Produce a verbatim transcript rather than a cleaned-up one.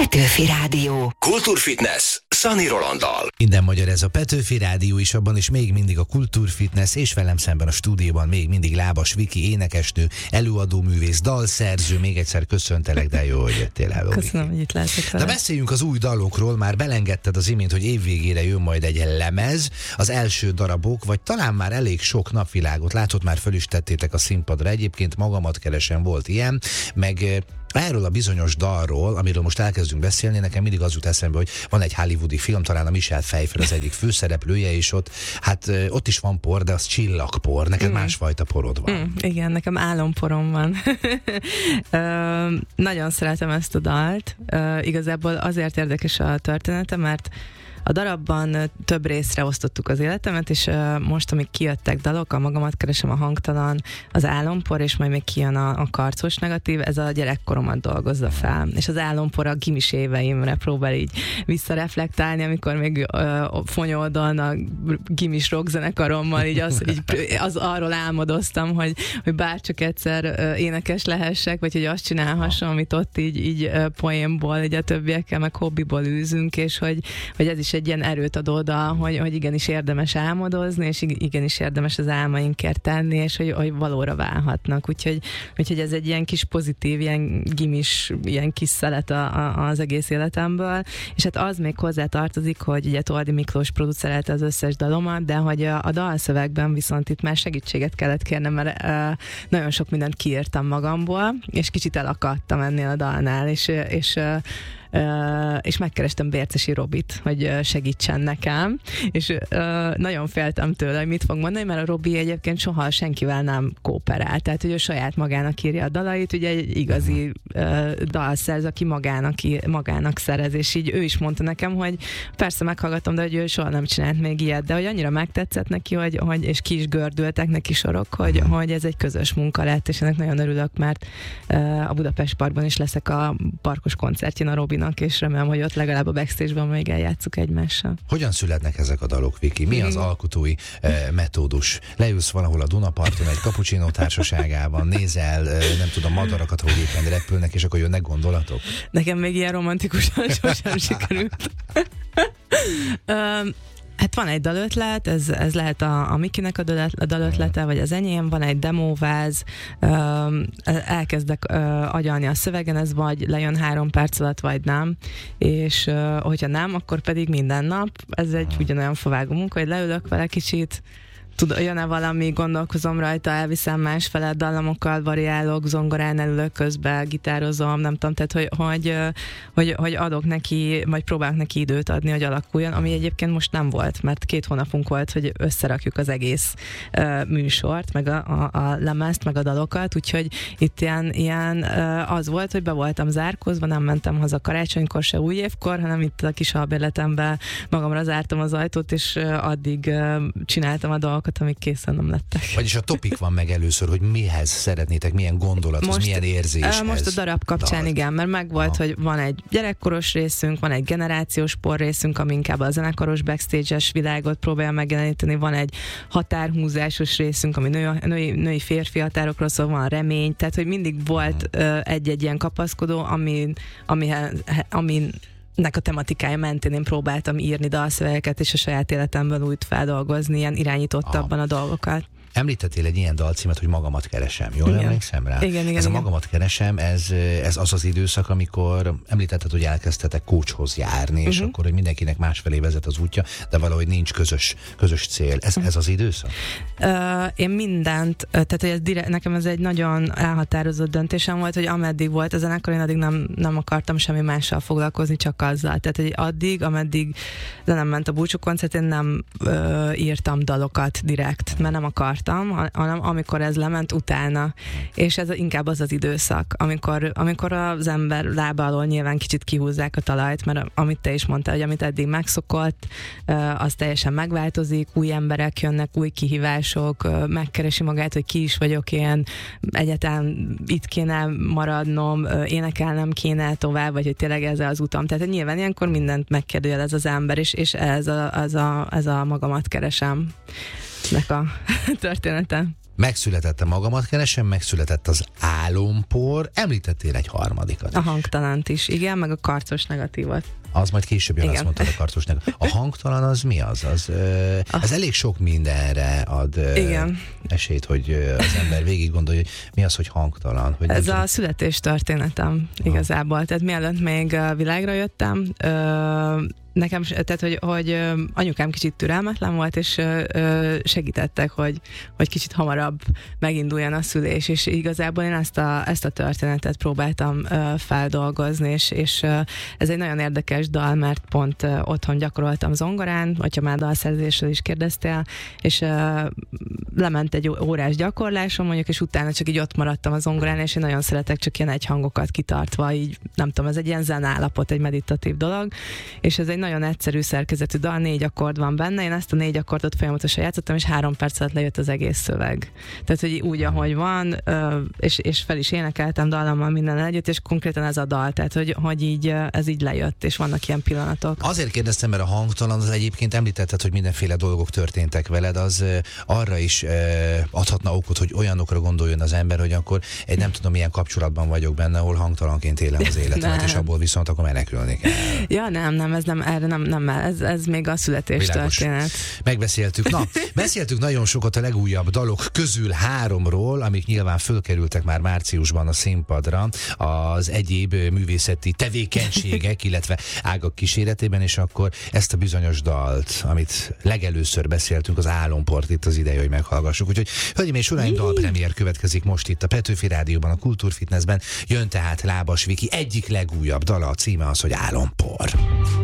Petőfi Rádió. Kultúrfitness Szani Rolanddal. Minden magyar ez a Petőfi Rádió is, abban is még mindig a Kultúrfitness, és velem szemben a stúdióban még mindig Lábas Viki, énekesnő, előadóművész, dalszerző. Még egyszer köszöntelek, de jó, hogy jöttél. Hello, Köszönöm, hogy itt lehetek vele. De beszéljünk az új dalokról, már belengedted az imént, hogy évvégére jön majd egy lemez, az első darabok, vagy talán már elég sok napvilágot látott, már föl is tettétek a színpadra. Egyébként Magamat keresem volt ilyen, meg erről a bizonyos dalról, amiről most elkezdünk beszélni, nekem mindig az jut eszembe, hogy van egy hollywoodi film, talán a Michelle Pfeiffer az egyik főszereplője, és ott, hát ott is van por, de az csillagpor. Neked mm. másfajta porod van. Mm, igen, nekem álomporom van. Ö, nagyon szeretem ezt a dalt. Ö, igazából azért érdekes a története, mert a darabban több részre osztottuk az életemet, és uh, most, amíg kijöttek dalok, a Magamat keresem, a Hangtalan, az Álompor, és majd még kijön a, a Karcos negatív, ez a gyerekkoromat dolgozza fel. És az Álompor a gimis éveimre próbál így visszareflektálni, amikor még uh, Fonyoldon a gimis rockzenekarommal így, az, így az arról álmodoztam, hogy, hogy bárcsak egyszer uh, énekes lehessek, vagy hogy azt csinálhassam, amit ott így, így uh, poénból, így a többiekkel, meg hobbiból űzünk, és hogy, hogy ez is egy ilyen erőt ad oda, hogy, hogy igenis érdemes álmodozni, és igenis érdemes az álmainkért tenni, és hogy, hogy valóra válhatnak. Úgyhogy, úgyhogy ez egy ilyen kis pozitív, ilyen gimis, ilyen kis szelet a, a, az egész életemből. És hát az még hozzá tartozik, hogy ugye Toldi Miklós producerelte az összes dalomat, de hogy a, a dalszövegben viszont itt már segítséget kellett kérnem, mert uh, nagyon sok mindent kiírtam magamból, és kicsit elakadtam ennél a dalnál, és, és uh, Uh, és megkerestem Bércesi Robit, hogy uh, segítsen nekem, és uh, nagyon féltem tőle, hogy mit fog mondani, mert a Robi egyébként soha senkivel nem kooperál, tehát hogy ő saját magának írja a dalait, ugye egy igazi uh, dalszerz, aki magának, magának szerez, és így ő is mondta nekem, hogy persze meghallgatom, de hogy ő soha nem csinált még ilyet, de hogy annyira megtetszett neki, hogy, hogy és ki is gördültek neki sorok, hogy, hogy ez egy közös munka lett, és ennek nagyon örülök, mert uh, a Budapest Parkban is leszek a parkos koncertjén a Robinak, és remélem, hogy ott legalább a backstage-ban még eljátszuk egymással. Hogyan születnek ezek a dalok, Viki? Mi az alkotói eh, metódus? Leülsz valahol a Dunaparton egy cappuccino társaságában, nézel, eh, nem tudom, madarakat, hogy éppen repülnek, és akkor jönnek gondolatok? Nekem még ilyen romantikusan sosem sikerült. um, Hát van egy dalötlet, ez, ez lehet a, a Mikinek a, dal, a dalötlete, vagy az enyém, van egy demóváz, um, elkezdek uh, agyalni a szövegen, ez vagy lejön három perc alatt, vagy nem, és uh, hogyha nem, akkor pedig minden nap, ez egy ugyanolyan favágó munka, hogy leülök vele kicsit, Tud, jön-e valami, gondolkozom rajta, elviszem másfele dallamokkal, variálok, zongorán elülök közben, gitározom, nem tudom, tehát hogy, hogy, hogy, hogy adok neki, vagy próbálok neki időt adni, hogy alakuljon, ami egyébként most nem volt, mert két hónapunk volt, hogy összerakjuk az egész uh, műsort, meg a, a, a lemezt, meg a dalokat, úgyhogy itt ilyen, ilyen uh, az volt, hogy be voltam zárkózva, nem mentem haza karácsonykor, se új évkor, hanem itt a kis albérletemben magamra zártam az ajtót, és uh, addig uh, csináltam a dolgokat, amik készen nem lettek. Vagyis a topik van meg először, hogy mihez szeretnétek, milyen gondolathoz, most, milyen érzéshez. Most a darab kapcsán dalt. Igen, mert megvolt, ha. hogy van egy gyerekkoros részünk, van egy generációs por részünk, ami inkább a zenekaros backstage-es világot próbálja megjeleníteni, van egy határhúzásos részünk, ami nő, női, női férfi határokról szól, van remény, tehát hogy mindig volt hmm. egy-egy ilyen kapaszkodó, ami, ami, ami nek a tematikája mentén én próbáltam írni dalszövegeket, és a saját életemből úgy feldolgozni, ilyen irányítottabban a dolgokat. Említettél egy ilyen dalcímet, hogy Magamat keresem. Jól igen. emlékszem rá? Igen, igen, ez igen. a Magamat keresem, ez, ez az az időszak, amikor említetted, hogy elkezdtetek coachhoz járni, és uh-huh. akkor, hogy mindenkinek másfelé vezet az útja, de valahogy nincs közös, közös cél. Ez, ez az időszak? Uh, én mindent, tehát hogy ez direkt, nekem ez egy nagyon elhatározott döntésem volt, hogy ameddig volt a zenekar, én addig nem, nem akartam semmi mással foglalkozni, csak azzal. Tehát, hogy addig, ameddig de nem ment a búcsúkoncert, én nem uh, írtam dalokat direkt, mert nem akartam, hanem amikor ez lement utána. És ez inkább az az időszak, amikor, amikor az ember lába alól nyilván kicsit kihúzzák a talajt, mert amit te is mondtál, hogy amit eddig megszokott, az teljesen megváltozik, új emberek jönnek, új kihívások, megkeresi magát, hogy ki is vagyok én, egyáltalán itt kéne maradnom, énekelnem kéne tovább, vagy hogy tényleg ez az utam. Tehát nyilván ilyenkor mindent megkérdőjel ez az ember, és, és ez, a, ez, a, ez a Magamat keresem nek a története. Megszületett a Magamat keresem, megszületett az Álompor, említettél egy harmadikat. A hangtalant is, igen, meg a karcos negatívot. Az majd később jön, azt mondtad a karcos negatív. A hangtalan az mi az? az ö, ez elég sok mindenre ad ö, igen. esélyt, hogy az ember végig gondolja, hogy mi az, hogy hangtalan. Hogy ez tudom. A születés történetem igazából. Tehát mielőtt még világra jöttem, ö, nekem, tehát hogy, hogy anyukám kicsit türelmetlen volt, és segítettek, hogy, hogy kicsit hamarabb meginduljon a szülés, és igazából én ezt a, ezt a történetet próbáltam feldolgozni, és, és ez egy nagyon érdekes dal, mert pont otthon gyakoroltam zongorán, hogyha már dalszerzésről is kérdeztél, és lement egy órás gyakorlásom mondjuk, és utána csak így ott maradtam a zongorán, és én nagyon szeretek csak ilyen egy hangokat kitartva, így nem tudom, ez egy ilyen zenállapot, egy meditatív dolog, és ez egy nagyon egyszerű szerkezetű dal, négy akkord van benne, én ezt a négy akkordot folyamatosan játszottam, és három perc alatt lejött az egész szöveg. Tehát, hogy úgy, ahogy van, és, és fel is énekeltem dallammal minden együtt, és konkrétan ez a dal, tehát, hogy, hogy így ez így lejött, és vannak ilyen pillanatok. Azért kérdeztem, mert a hangtalan az egyébként említetted, hogy mindenféle dolgok történtek veled, az arra is adhatna okot, hogy olyanokra gondoljon az ember, hogy akkor egy nem tudom milyen kapcsolatban vagyok benne, ahol hangtalanként élem az életemet, és abból viszont akkor menekülni kell. Ja, nem, nem, ez nem, erre nem, nem, ez, ez még a születés Világos. Történet. Megbeszéltük. Na, beszéltük nagyon sokat a legújabb dalok közül háromról, amik nyilván fölkerültek már márciusban a színpadra, az egyéb művészeti tevékenységek, illetve ágak kíséretében, és akkor ezt a bizonyos dalt, amit legelőször beszéltünk, az Álomport, itt az ideje, hogy meghallgassuk. Úgyhogy, hölgyeim és uraim, dalpremiér következik most itt a Petőfi Rádióban, a Kultúrfitnessben. Jön tehát Lábas Viki egyik legújabb dala, a címe az, hogy Álompor.